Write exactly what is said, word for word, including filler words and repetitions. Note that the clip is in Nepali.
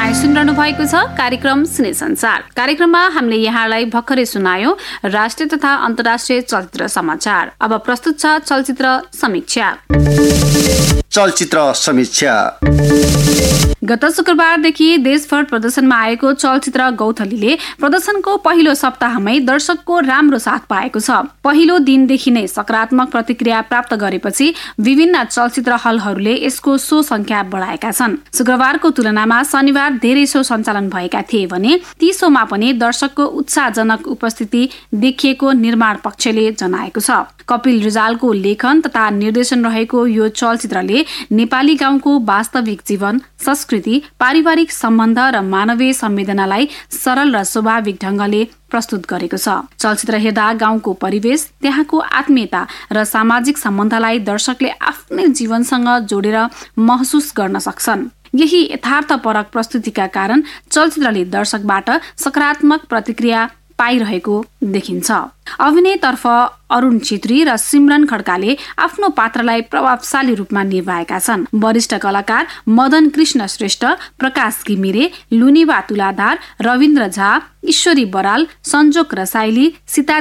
तपाईँ सुनिरहनु भएको छ कार्यक्रम सिने संसार। कार्यक्रममा हामीले यहाँलाई भर्खरै सुनायौं राष्ट्रिय तथा अन्तर्राष्ट्रिय चलचित्र समाचार। अब प्रस्तुत छ चलचित्र समीक्षा। चलचित्र समीक्षा। गत शुक्रबारदेखि देशभर प्रदर्शनमा आएको चलचित्र गौथलीले प्रदर्शनको पहिलो सप्ताहमै दर्शकको राम्रो साथ पाएको छ। पहिलो दिनदेखि नै सकारात्मक प्रतिक्रिया प्राप्त गरेपछि विभिन्न चलचित्र हलहरूले यसको शो संख्या बढाएका छन्। शुक्रबारको तुलनामा शनिबार धेरै शो सञ्चालन भएका थिए भने ती शोमा पनि दर्शकको उत्साहजनक उपस्थिति देखिएको निर्माण पक्षले जनाएको छ। कपिल रिजालको लेखन तथा निर्देशन रहेको यो चलचित्रले नेपाली गाउँको वास्तविक जीवन, संस्कृति, पारिवारिक सम्बन्ध र मानवीय संवेदनालाई सरल र स्वाभाविक ढंगले प्रस्तुत गरेको छ। चलचित्र हेर्दा गाउँको परिवेश, त्यहाँको आत्मीयता र सामाजिक सम्बन्धलाई दर्शकले आफ्नै जीवनसँग जोडेर महसुस गर्न सक्छन्। यही यथार्थपरक प्रस्तुतिका कारण चलचित्रले दर्शकबाट सकारात्मक प्रतिक्रिया पाइरहेको देखिन्छ। अभिनयतर्फ अरुण छेत्री र सिमरन खड्काले आफ्नो पात्रलाई प्रभावशाली रूपमा निभाएका छन्। वरिष्ठ कलाकार मदन कृष्ण श्रेष्ठ, प्रकाश घिमिरे, लुनिबा तुलाधार, रविन्द्र झा, ईश्वरी बराल, संजोक रसाइली, सीता